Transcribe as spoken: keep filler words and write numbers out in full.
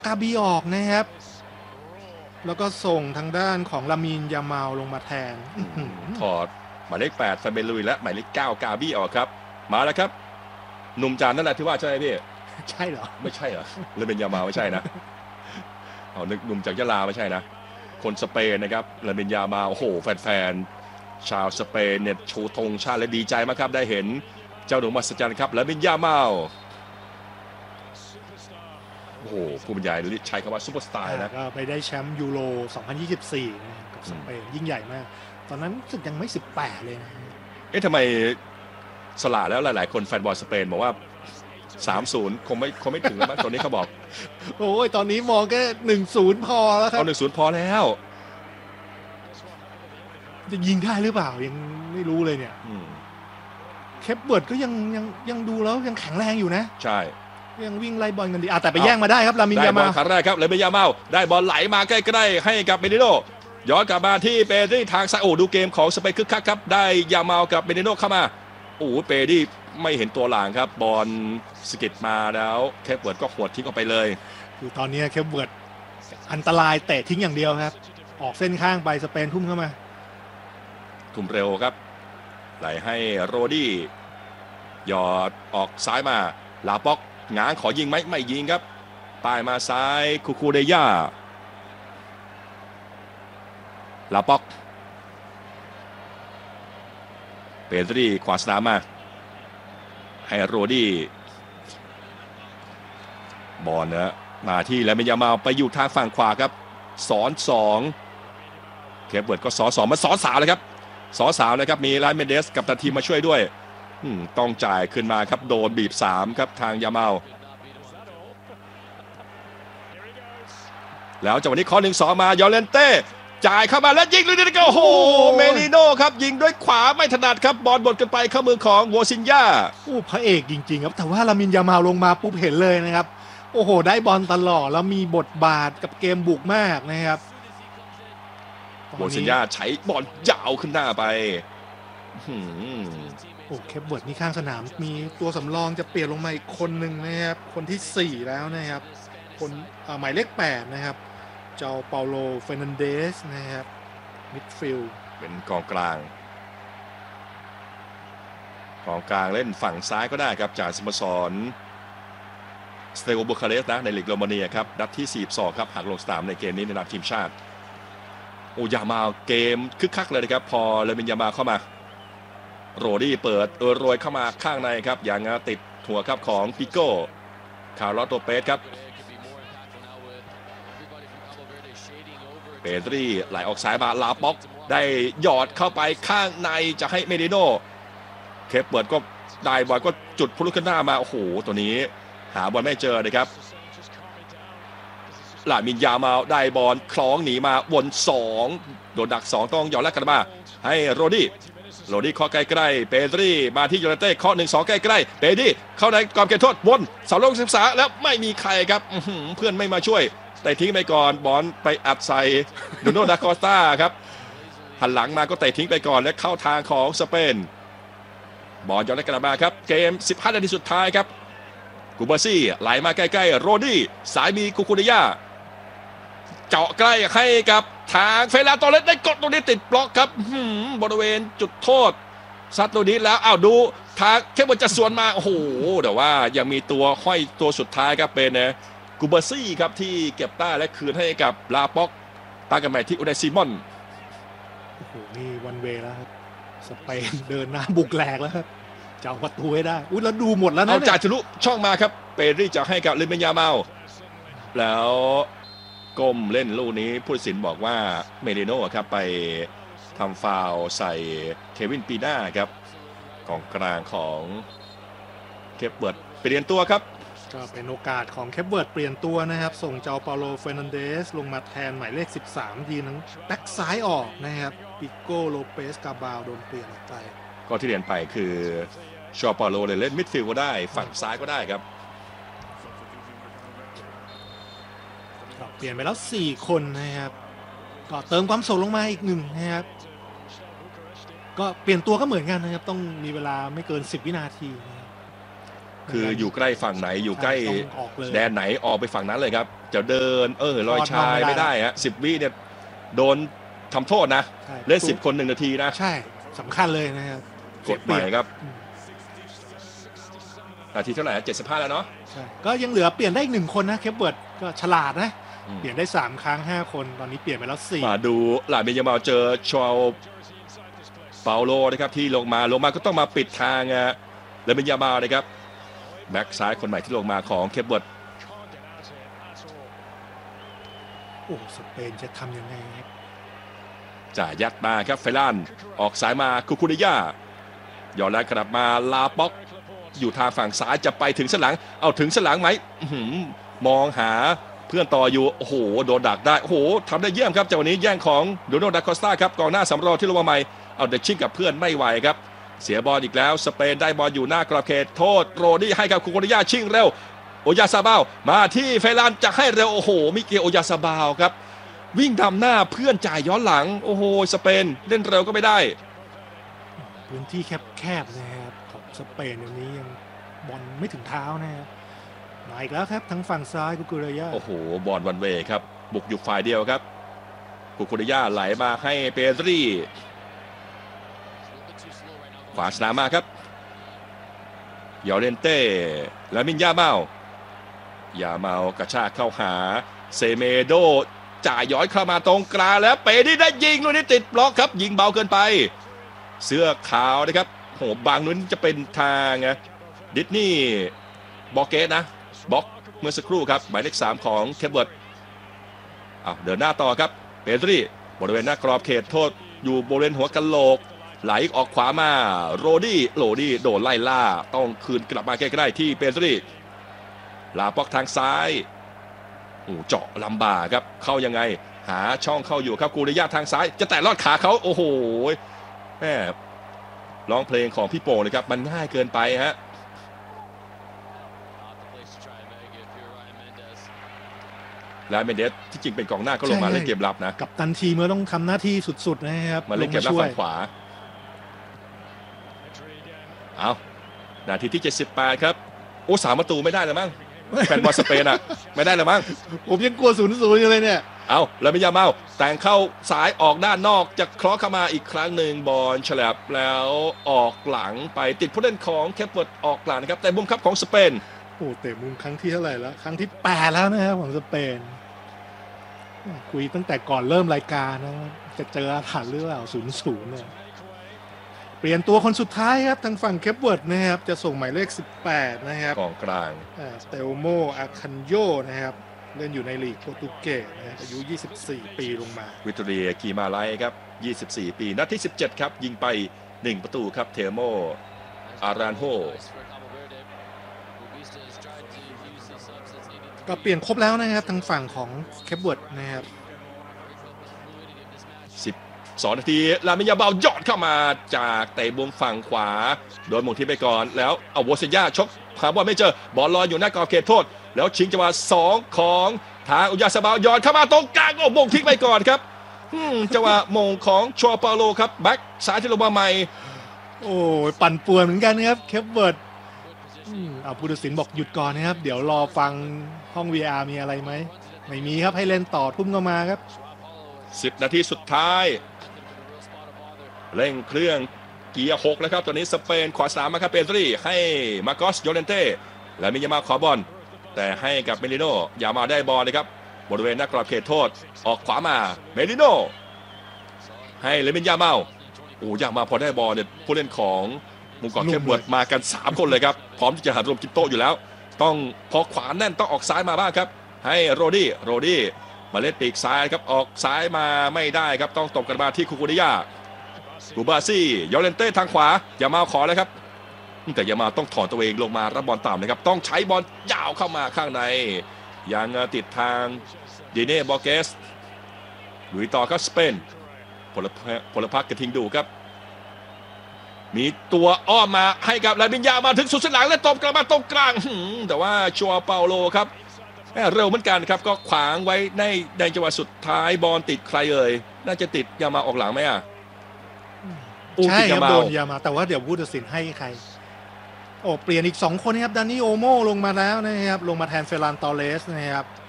กาบีออกนะครับแล้วก็ส่งทางด้านของลามีนยามาลลงมาแทนถอดหมายเลขแปดซาเบลุยและหมายเลขเก้ากาบี้ออกครับมาแล้วครับหนุ่มจานนั่นแหละที่ว่าใช่ไหมพี่ใช่เหรอไม่ใช่เหรอเลยเป็นยามาไม่ใช่นะเอานึกหนุ่มจากยะลาไม่ใช่นะคนสเปนนะครับเลยเป็นยามาโอ้โหแฟนๆชาวสเปนเนี่ยชูธงชาติและดีใจมากครับได้เห็นเจ้าหนุ่มมหัศจรรย์ครับเลยเป็นยามาโอ้โหผู้บรรยายใช้คำว่าซุปเปอร์สตาร์นะก็ไปได้แชมป์ยูโรสองพันยี่สิบสี่นะกับสเปนยิ่งใหญ่มากตอนนั้นรู้สึกยังไม่สิบแปดเลยนะเอ๊ะทำไมสละแล้วหลายๆคนแฟนบอลสเปนบอกว่าสามศูนย์คงไม่คงไม่ถึงแล้วมั้งตอนนี้เขาบอกโอ้ยตอนนี้มองแค่หนึ่งศูนย์พอแล้วครับเอาหนึ่งศูนย์พอแล้วจะยิงได้หรือเปล่ายังไม่รู้เลยเนี่ยเคปเบิร์ดก็ยังยังยังดูแล้วยังแข็งแรงอยู่นะใช่ยังวิ่งไล่บอลกันดีแต่ไปแย่งมาได้ครับลามินยามาได้บอลครั้งแรกครับเลยเบยามาได้บอลไหลมาใกล้ๆให้กับเบนิโนย้อนกลับมาที่เปรีทางซ้ายโอ้ดูเกมของสเปนคึกคักครับได้ยามากับเบนิโนเข้ามาโอ้เปรีไม่เห็นตัวหลังครับบอลสกิดมาแล้วเคปเบิร์ดก็หวดทิ้งออกไปเลยคือตอนนี้เคปเบิร์ดอันตรายเตะทิ้งอย่างเดียวครับออกเส้นข้างไปสเปนทุ่มเข้ามาทุ่มเร็วครับไหลให้โรดี้หยอดออกซ้ายมาลาป็อกง้างขอยิงไหมไม่ยิงครับป้ายมาซ้ายคูคูเดย่าลาป็อกเปตรีขวาสนามมาให้โรดี้บอลนะมาที่แล้วเมยามาไปอยู่ทางฝั่งขวาครับสอนสองเคปเบิร์ดก็สอนสองมาสอนสามเลยครับสอนสามเลยครับมีไลน์เมเดสกับตันทีมมาช่วยด้วยต้องจ่ายขึ้นมาครับโดนบีบสามครับทางยามาลแล้วจังหวะนี้ข้อหนึ่งสองมายอเลนเต้จ่ายเข้ามาแล้วยิงเลยนี่ก็โอ้โหเมลิโน่ครับยิงด้วยขวาไม่ถนัดครับบอลบดกันไปเข้ามือของโวซินยาโอ้พระเอกจริงๆครับแต่ว่าลามินยามาลลงมาปุ๊บเห็นเลยนะครับโอ้โหได้บอลตลอดแล้วมีบทบาทกับเกมบุกมากนะครับโวซินยาใช้บอลยาวขึ้นหน้าไปโอ้เคปเบิร์ดนี่ข้างสนามมีตัวสำรองจะเปลี่ยนลงมาอีกคนหนึ่งนะครับคนที่สี่แล้วนะครับคนหมายเลขแปดนะครับเจ้าเปาโลเฟรนันเดสนะครับมิดฟิลด์เป็นกองกลางกองกลางเล่นฝั่งซ้ายก็ได้ครับจากสโมสรสเตโกบูคาเรสต์นะในลีกโรมาเนียครับนัดที่สี่สิบสองครับหากลงสนามในเกมนี้ในนามทีมชาติโอ้ยามาเกมคึกคักเลยนะครับพอเลมินยามาเข้ามาโรดี้เปิดเออโรยเข้ามาข้างในครับอย่างติดหัวครับของปิโก้คาร์ลอสโตเปสครับเปตรีไหลออกซ้ายมาลาป็อกได้หยอดเข้าไปข้างในจะให้เมดิโนเคปเปิดก็ได้บอลก็จุดพุลุขึ้นหน้ามาโอ้โหตัวนี้หาบอลไม่เจอเลยครับลามินยามาได้บอลคล้องหนีมาวนสองโดนดักสองต้องหยอดแลกกันมาให้โรดี้โรดี้ข้อใกล้ๆเปตรีมาที่โยเนเต้ข้อหนึ่งสองใกล้ๆเปตรีเข้าในกรอบเขตโทษวนเสาลงศึกษาแล้วไม่มีใครครับเพื่อนไม่มาช่วยแต่ทิ้งไปก่อนบอลไปอัดใส่ดูโนดาคอสตาครับหันหลังมาก็เตะทิ้งไปก่อนและเข้าทางของสเปนบอลย้อนกลับมาครับเกมสิบห้านาทีสุดท้ายครับกูบาซี่ไหลมาใกล้ๆโรดี้สายมีคูคูเดย่าเจาะใกล้ให้กับทางเฟลาโตเลสได้กดตรงนี้ติดบล็อกครับบริเวณจุดโทษซัดตรงนี้แล้วอ้าวดูทางเคปเบิร์ดจะสวนมาโอ้โหแต่ว่ายังมีตัวห้อยตัวสุดท้ายครับเป็นนะกูเบอร์ซี่ครับที่เก็บต้าและคืนให้กับลาป็อกตากันใหม่ที่อุนายซิมอนโอ้โหนี่วันเวแล้วครับสเปนเดินหน้าบุกแหลกแล้วครับจะเอาประตูให้ได้อุ้ยแล้วดูหมดแล้วนะเอาจ่ายทะลุช่องมาครับเปรีจะให้กับเลเมนยามาลแล้วก้มเล่นลูกนี้ผู้ตัดสินบอกว่าเมเดโน่ครับไปทำฟาวล์ใส่เควินปีน่าครับกองกลางของเคปเบิร์ดเปลี่ยนตัวครับก็เป็นโอกาสของเคปเบิร์ดเปลี่ยนตัวนะครับส่งเจ้าเปาโลเฟรนันเดสลงมาแทนหมายเลขสิบสามทีนั้นแบ็กซ้ายออกนะครับปิโก้โลเปสกาบาลโดนเปลี่ยนออกไปก็ที่เรียนไปคือชอเปาโลเล่นมิดฟิลด์ก็ได้ฝั่งซ้ายก็ได้ครับเปลี่ยนไปแล้วสี่คนนะครับก็เติมความสดลงมาอีกหนึ่งนะครับก็เปลี่ยนตัวก็เหมือนกันนะครับต้องมีเวลาไม่เกินสิบวินาทีนะครับคืออยู่ใกล้ฝั่งไหนอยู่ใกล้ต้องออกเลยแดนไหนออกไปฝั่งนั้นเลยครับจะเดินเออลอยชายรอดนอกไม่ไม่ได้ได้ฮะสิบวิเนี่ยโดนทำโทษนะใช่เล่นสิบคนหนึ่งนาทีนะใช่สำคัญเลยนะครับกฎใหม่ครับอืมนาทีเท่าไหร่เจ็ดสิบห้าแล้วเนาะใช่ก็ยังเหลือเปลี่ยนได้อีกหนึ่งคนนะเคปเบิร์ดก็ฉลาดนะอืมเปลี่ยนได้สามครั้งห้าคนตอนนี้เปลี่ยนไปแล้วสี่มาดูหลานเบนยามาลเจอชาวเปาโลนะครับที่ลงมาลงมาก็ต้องมาปิดทางอ่ะแล้วเบนยามาลนะครับแบ็กซ้ายคนใหม่ที่ลงมาของเคปเบิร์ดโอ้สเปนจะทำยังไงครับจ่ายยัดมาครับเฟลานออกสายมาคูคูเดย่าย้อนแรงกลับมาลาป็อกอยู่ทางฝั่งซ้ายจะไปถึงสนหลังเอาถึงสนหลังไหมอื้อหือมองหาเพื่อนต่ออยู่โอ้โหโดนดักได้โอ้โหทำได้เยี่ยมครับจากวันนี้แย่งของโดโนดาคอสตาครับกองหน้าสำรองที่ลงมาใหม่เอาเดชิกกับเพื่อนไม่ไหวครับเสียบอลอีกแล้วสเปนได้บอลอยู่หน้ากรอบเขตโทษโรดี้ให้กับคูคูเดย่าชิงเร็วโอยาซาบาลมาที่เฟลานจะให้เร็วโอ้โหมิเกลโอยาซาบาลครับวิ่งทำหน้าเพื่อนจ่ายย้อนหลังโอ้โหสเปนเล่นเร็วก็ไม่ได้พื้นที่แคบๆนะครับของสเปนอย่างนี้ยังบอลไม่ถึงเท้านะครับมาอีกแล้วครับทั้งฝั่งซ้ายกุกุเรยาโอ้โหบอลวันเวย์ครับบุกอยู่ฝ่ายเดียวครับกุคุริยาไหลมาให้เปตรีขวาสนามมาครับยอเรนเต้และมินยาเมายาเมากระชากเข้าหาเซเมโดจ่ายย้อยเข้ามาตรงกลางแล้วเปดีได้ยิงลูกนี้ติดบล็อกครับยิงเบาเกินไปเสื้อขาวนะครับโหบางนู้นจะเป็นทางไงดิสนีย์บอกเกตนะบล็อกเมื่อสักครู่ครับหมายเลขสามของเคปเบิร์ดเอาเดินหน้าต่อครับเปตรีบริเวณหน้ากรอบเขตโทษอยู่บริเวณหัวกะโหลกไหลออกขวามาโรดี้โรดี้โดนไล่ล่าต้องคืนกลับมาใกล้ๆที่เปตรีลาป็อกทางซ้ายโอ้เจาะลำบากครับเข้ายังไงหาช่องเข้าอยู่ครับกูริยาทางซ้ายจะแตะลอดขาเขาโอ้โหแม่ร้องเพลงของพี่โป่งเลยครับมันง่ายเกินไปฮะและเมนเดสที่จริงเป็นกองหน้าก็ลงมาเล่นเกมรับนะกับตันทีมก็ต้องทำหน้าที่สุดๆนะครับมาเล่นเกมรับฝั่งขวาเอานาทีที่เจ็ดสิบแปดครับโอ้สามประตูไม่ได้เลยมั้งแฟนบอลสเปนอ่ะไม่ได้เลยมั้งผมยังกลัวศูนย์ศูนย์อยู่เลยเนี่ยเอาแล้วมิยาเมาแต่งเข้าสายออกด้านนอกจะเคราะห์เข้ามาอีกครั้งหนึ่งบอลฉลับแล้วออกหลังไปติดผู้เล่นของแคปเวิร์ดออกหลังนะครับแต่มุมครับของสเปนโอ้เตะมุมครั้งที่เท่าไหร่แล้วครั้งที่แปดแล้วนะครับของสเปนคุยตั้งแต่ก่อนเริ่มรายการนะจะเจออาถรรพ์หรือเปล่าศูนย์ศูนย์เนี่ยเปลี่ยนตัวคนสุดท้ายครับทางฝั่งเคปเวิร์ดนะครับจะส่งหมายเลขสิบแปดนะครับกองกลางสเตลโมอาคันโยนะครับเล่นอยู่ในลีกโปรตุเกสนะครับอายุยี่สิบสี่ปีลงมาวิตเรียกีมาไลครับยี่สิบสี่ปีนัดที่สิบเจ็ดครับยิงไปหนึ่งประตูครับเทโมอารานโฮก็เปลี่ยนครบแล้วนะครับทางฝั่งของเคปเวิร์ดนะครับสิบสองนาทีลามิยาเบายอดเข้ามาจากเตะมุมฝั่งขวาโดนมงที่ไปก่อนแล้วเอาโวเซย่าชกหาบอลไม่เจอบอลลอยอยู่หน้ากรอบเขตโทษแล้วชิงจังหวะสองของทางอุยาซาบาลยอดเข้ามาตรงกลางโอ้มงทิ้งไปก่อนครับจังหวะมงของชัวเปาโลครับแบ็กซ้ายที่ลงมาใหม่โอ้ยปั่นป่วนเหมือนกันนะครับเคปเวิร์ดอืมเอาผู้ตัดสินบอกหยุดก่อนนะครับเดี๋ยวรอฟังห้อง วี อาร์ มีอะไรไหมไม่มีครับให้เล่นต่อทุ่มเข้ามาครับสิบนาทีสุดท้ายเร่งเครื่องเกียร์หกแล้วครับตอนนี้สเปนขวาสามมาครับเปตรีให้มาโกสโยเลนเต้และมิยามาขอบอลแต่ให้กับเมลิโนอย่ามาได้บอลเลยครับบริเวณหน้ากรอบเขตโทษออกขวามาเมลิโนให้เลมินยาเมาโอ้ยามาพอได้บอลเนี่ยผู้เล่นของมุมกอเคปเวิร์ดมากันสามคนเลยครับพร้อมที่จะหารวมกินโต๊ะอยู่แล้วต้องพอขวาแน่นต้องออกซ้ายมาบ้างครับให้โรดี้โรดี้มาเล่นปีกซ้ายครับออกซ้ายมาไม่ได้ครับต้องตบกันมาที่คูคูดิยากูบาซี่ยอเลนเต้ทางขวาอย่ามาขอเลยครับแต่อย่ามาต้องถอนตัวเองลงมารับบอลต่ำนะครับต้องใช้บอลยาวเข้ามาข้างในยังติดทางดีเน่บอเกสลุยต่อครับสเปนพลพลพักกระทิงดูครับมีตัวอ้อมมาให้กับลาบินยามาถึงสุดเส้นหลังและตบกลับมาตรงกลางแต่ว่าชัวเปาโลครับเร็วเหมือนกันครับก็ขวางไว้ในในจังหวะสุดท้ายบอลติดใครเอ่ยน่าจะติดยามาออกหลังไหมอ่ะใช่ครับโดนยามาแต่ว่าเดี๋ยวผู้ตัดสินให้ใครโอ้เปลี่ยนอีกสองคนนะครับดานิโอโมลงมาแล้วนะครับลงมาแทนเฟรานตอเรสนะครับ